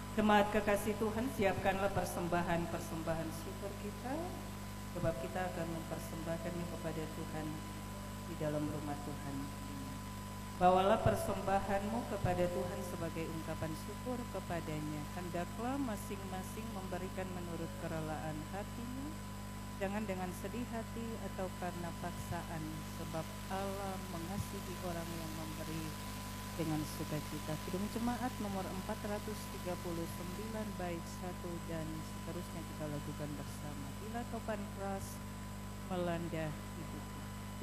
Jemaat kekasih Tuhan, siapkanlah persembahan-persembahan syukur kita, sebab kita akan mempersembahkannya kepada Tuhan di dalam rumah Tuhan. Bawalah persembahanmu kepada Tuhan sebagai ungkapan syukur kepadanya. Hendaklah masing-masing memberikan menurut kerelaan hatinya, jangan dengan sedih hati atau karena paksaan, sebab Allah mengasihi orang yang memberi dengan sukacita. Kidung Jemaat nomor 439 bait 1 dan seterusnya kita lakukan bersama. Bila topan keras melanda hidupku.